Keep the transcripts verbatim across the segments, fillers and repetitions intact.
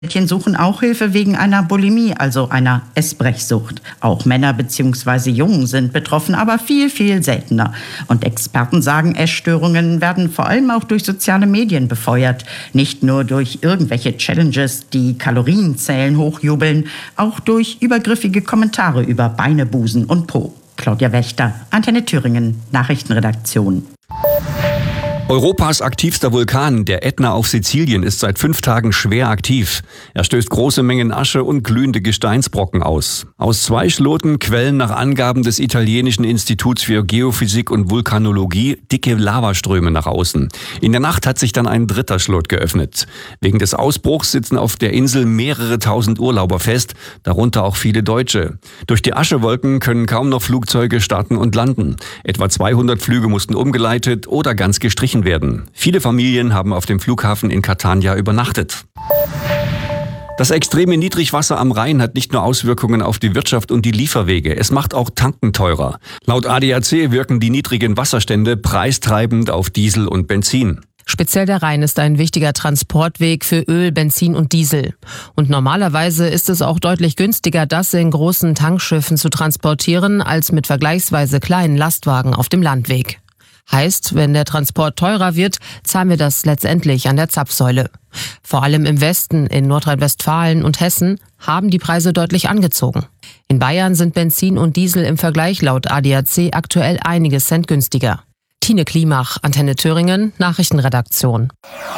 Mädchen suchen auch Hilfe wegen einer Bulimie, also einer Essbrechsucht. Auch Männer bzw. Jungen sind betroffen, aber viel, viel seltener. Und Experten sagen, Essstörungen werden vor allem auch durch soziale Medien befeuert. Nicht nur durch irgendwelche Challenges, die Kalorienzählen hochjubeln, auch durch übergriffige Kommentare über Beine, Busen und Po. Claudia Wächter, Antenne Thüringen, Nachrichtenredaktion. Europas aktivster Vulkan, der Ätna auf Sizilien, ist seit fünf Tagen schwer aktiv. Er stößt große Mengen Asche und glühende Gesteinsbrocken aus. Aus zwei Schloten quellen nach Angaben des italienischen Instituts für Geophysik und Vulkanologie dicke Lavaströme nach außen. In der Nacht hat sich dann ein dritter Schlot geöffnet. Wegen des Ausbruchs sitzen auf der Insel mehrere tausend Urlauber fest, darunter auch viele Deutsche. Durch die Aschewolken können kaum noch Flugzeuge starten und landen. Etwa zweihundert Flüge mussten umgeleitet oder ganz gestrichen werden. Viele Familien haben auf dem Flughafen in Catania übernachtet. Das extreme Niedrigwasser am Rhein hat nicht nur Auswirkungen auf die Wirtschaft und die Lieferwege, es macht auch Tanken teurer. Laut A D A C wirken die niedrigen Wasserstände preistreibend auf Diesel und Benzin. Speziell der Rhein ist ein wichtiger Transportweg für Öl, Benzin und Diesel. Und normalerweise ist es auch deutlich günstiger, das in großen Tankschiffen zu transportieren, als mit vergleichsweise kleinen Lastwagen auf dem Landweg. Heißt, wenn der Transport teurer wird, zahlen wir das letztendlich an der Zapfsäule. Vor allem im Westen, in Nordrhein-Westfalen und Hessen, haben die Preise deutlich angezogen. In Bayern sind Benzin und Diesel im Vergleich laut A D A C aktuell einige Cent günstiger. Tine Klimach, Antenne Thüringen, Nachrichtenredaktion.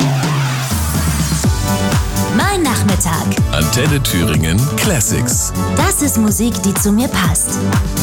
Mein Nachmittag. Antenne Thüringen Classics. Das ist Musik, die zu mir passt.